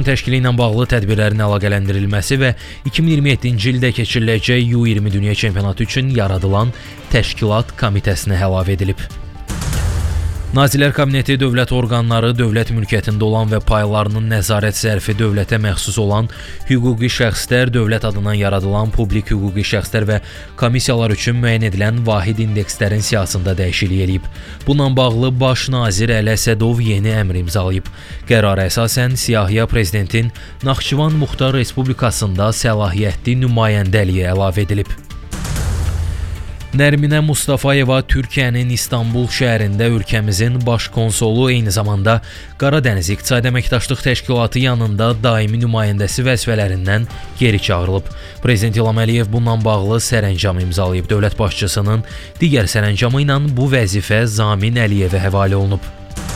təşkili ilə bağlı tədbirlərin əlaqələndirilməsi və 2027-ci ildə keçiriləcək U20 Dünya Çempionatı üçün yaradılan təşkilat komitəsinə əlavə edilib. Nazirlər Kabineti dövlət orqanları, dövlət mülkiyyətində olan və paylarının nəzarət zərfi dövlətə məxsus olan hüquqi şəxslər, dövlət adından yaradılan publik hüquqi şəxslər və komissiyalar üçün müəyyən edilən vahid indekslərin siyahısında dəyişiklik edib. Bununla bağlı Baş nazir Əli Əsədov yeni əmr imzalayıb. Qərara əsasən siyahıya prezidentin Naxçıvan Muxtar Respublikasında səlahiyyətli nümayəndəliyi əlavə edilib. Nərminə Mustafayeva Türkiyənin İstanbul şəhərində ölkəmizin baş konsolu, eyni zamanda Qaradəniz İqtisadi Əməkdaşlıq Təşkilatı yanında daimi nümayəndəsi vəzifələrindən geri çağırılıb. Prezident İlham Əliyev bununla bağlı sərəncam imzalayıb. Dövlət başçısının digər sərəncamı ilə bu vəzifə Zamin Əliyevə həvalə olunub.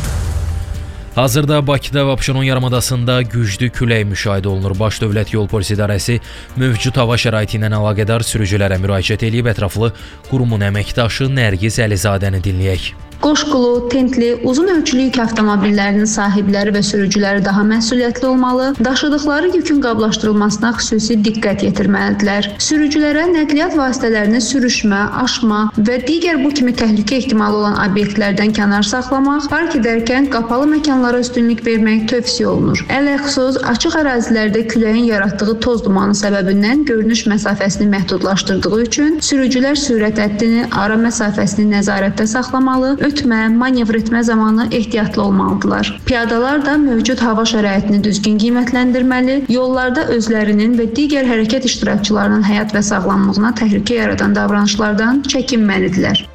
Hazırda Bakıda və Abşeron yarımadasında güclü külək müşahidə olunur. Baş Dövlət Yol Polisi İdarəsi mövcud hava şəraiti ilə əlaqədar sürücülərə müraciət edib, ətraflı qurumun əməkdaşı Nərgiz Əlizadəni dinləyək. Qoşqulu, tentli, uzun ölçülü yük avtomobillərinin sahibləri və sürücüləri daha məsuliyyətli olmalı, daşıdıqları yükün qablaşdırılmasına xüsusi diqqət yetirməlidirlər. Sürücülərə nəqliyyat vasitələrini sürüşmə, aşma və digər bu kimi təhlükə ehtimalı olan obyektlərdən kənar saxlamaq, park edərkən qapalı məkanlara üstünlük vermək tövsiyə olunur. Ələxüsus, açıq ərazilərdə küləyin yaratdığı toz dumanı səbəbindən görünüş məsafəsini məhdudlaşdırdığı üçün sürücülər sürət həddini, ara məsafəsini nəzarətdə saxlamalı, ötmə, manevr etmə zamanı ehtiyatlı olmalıdırlar. Piyadalar da mövcud hava şəraitini düzgün qiymətləndirməli, yollarda özlərinin və digər hərəkət iştirakçılarının həyat və sağlamlığına təhlükə yaradan davranışlardan çəkinməlidirlər.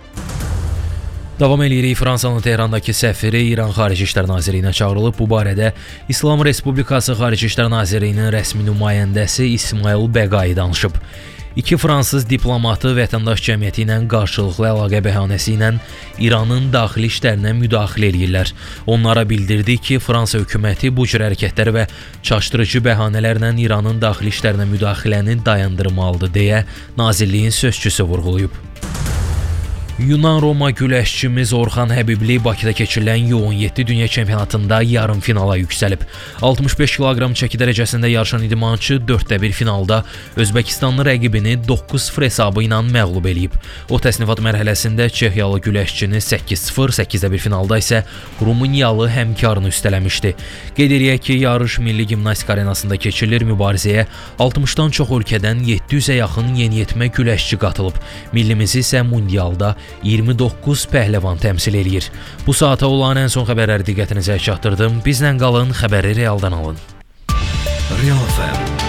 Davam edirik. Fransanın Tehrandakı səfiri İran Xarici İşlər Nazirliyinə çağırılıb. Bu barədə İslam Respublikası Xarici İşlər Nazirliyinin rəsmi nümayəndəsi İsmail Bəqai danışıb. İki fransız diplomatı vətəndaş cəmiyyəti ilə qarşılıqlı əlaqə bəhanəsi ilə İranın daxili işlərinə müdaxilə edirlər. Onlara bildirdi ki, Fransa hökuməti bu cür hərəkətlər və çaşdırıcı bəhanələrlə İranın daxili işlərinə müdaxiləni dayandırmalıdır, deyə nazirliyin sözçüsü vurğulayıb. Yunan-Roma güləşçimiz Orxan Həbibli Bakıda keçirilən U17 Dünya Çempionatında yarım finala yüksəlib. 65 kq çəki dərəcəsində yarışan idmançı 4-1 finalda Özbəkistanlı rəqibini 9-0 hesabı ilə məğlub eləyib. O təsnifat mərhələsində Çexiyalı güləşçini 8-0, 8-1 finalda isə Rumıniyalı həmkarını üstələmişdi. Qeyd edək ki, yarış Milli Gimnastika Arenasında keçirilir. Mübarizəyə 60-dan çox ölkədən 700-ə yaxın yeniyetmə güləşçi qatılıb. Millimizi isə mundialda 29 pəhləvan təmsil eləyir. Bu saata olan ən son xəbərləri diqqətinizə çatdırdım. Bizlə qalın, xəbəri realdan alın. Real FM